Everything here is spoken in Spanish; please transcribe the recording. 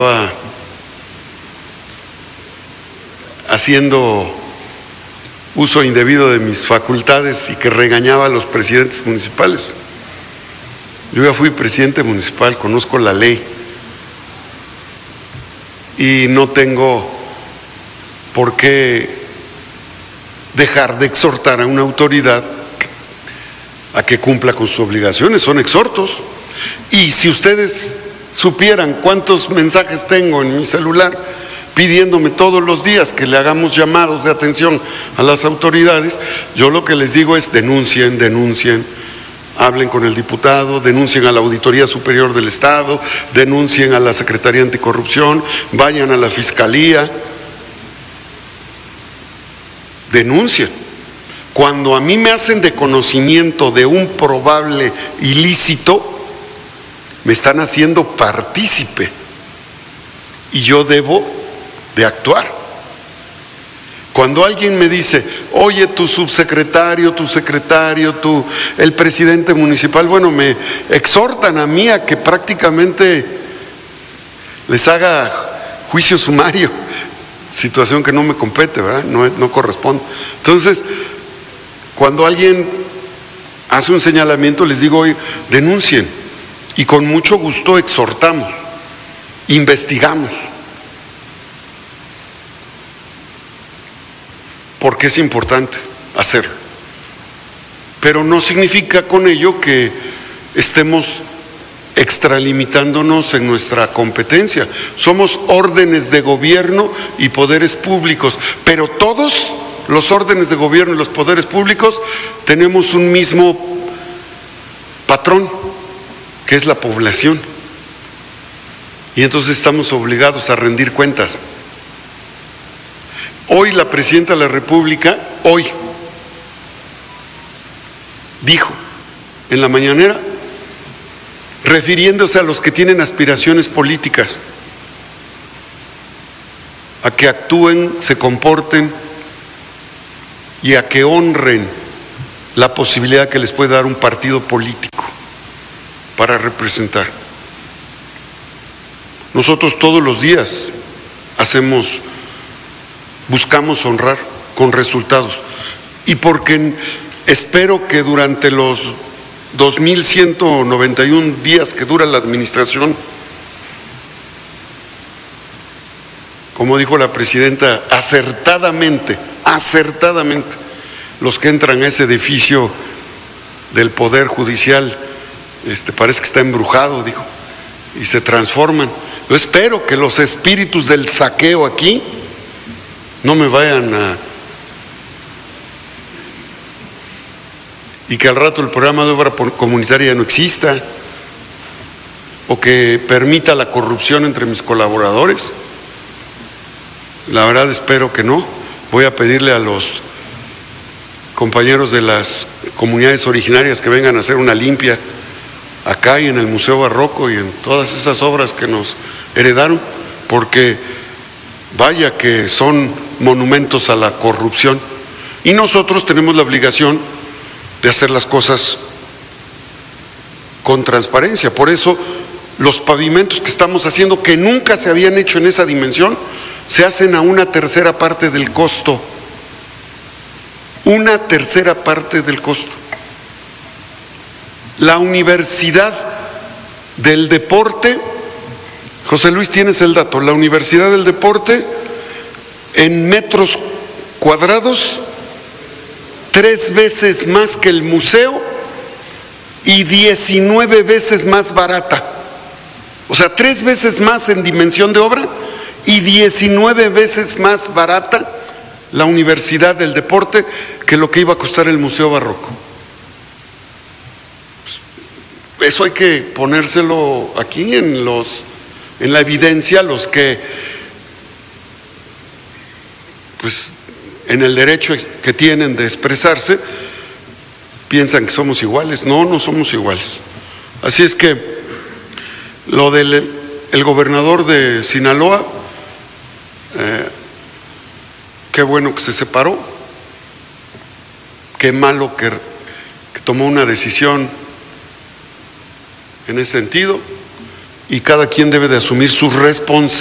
haciendo uso indebido de mis facultades y que regañaba a los presidentes municipales. Yo ya fui presidente municipal, conozco la ley y no tengo por qué dejar de exhortar a una autoridad a que cumpla con sus obligaciones. Son exhortos. Y si ustedes supieran cuántos mensajes tengo en mi celular pidiéndome todos los días que le hagamos llamados de atención a las autoridades, yo lo que les digo es denuncien, hablen con el diputado, denuncien a la Auditoría Superior del Estado, denuncien a la Secretaría Anticorrupción, vayan a la Fiscalía, denuncien. Cuando a mí me hacen de conocimiento de un probable ilícito, me están haciendo partícipe y yo debo de actuar. Cuando alguien me dice, oye, tu subsecretario, tu secretario, el presidente municipal, bueno, me exhortan a mí a que prácticamente les haga juicio sumario, situación que no me compete, ¿verdad? No corresponde. Entonces, cuando alguien hace un señalamiento, les digo, oye, denuncien, y con mucho gusto exhortamos, investigamos. Porque es importante hacerlo. Pero no significa con ello que estemos extralimitándonos en nuestra competencia. Somos órdenes de gobierno y poderes públicos, pero todos los órdenes de gobierno y los poderes públicos tenemos un mismo patrón, que es la población. Y entonces estamos obligados a rendir cuentas. Hoy la presidenta de la República, dijo en la mañanera, refiriéndose a los que tienen aspiraciones políticas, a que actúen, se comporten y a que honren la posibilidad que les puede dar un partido político para representar. Nosotros todos los días buscamos honrar con resultados, y porque espero que durante los 2191 días que dura la administración, como dijo la presidenta, acertadamente, los que entran a ese edificio del Poder Judicial, parece que está embrujado, dijo, y se transforman. Yo espero que los espíritus del saqueo aquí no me vayan y que al rato el programa de obra comunitaria no exista, o que permita la corrupción entre mis colaboradores. La verdad espero que no. Voy a pedirle a los compañeros de las comunidades originarias que vengan a hacer una limpia acá y en el Museo Barroco y en todas esas obras que nos heredaron, porque vaya que son monumentos a la corrupción, y nosotros tenemos la obligación de hacer las cosas con transparencia. Por eso los pavimentos que estamos haciendo, que nunca se habían hecho en esa dimensión, se hacen a una tercera parte del costo. Una tercera parte del costo. La Universidad del Deporte, José Luis, tienes el dato, la Universidad del Deporte en metros cuadrados 3 veces más que el museo y 19 veces más barata. O sea, 3 veces más en dimensión de obra y 19 veces más barata la Universidad del Deporte que lo que iba a costar el Museo Barroco. Eso hay que ponérselo aquí en la evidencia, los que pues en el derecho que tienen de expresarse piensan que somos iguales. No somos iguales. Así es que lo del gobernador de Sinaloa, qué bueno que se separó, qué malo que tomó una decisión en ese sentido, y cada quien debe de asumir su responsabilidad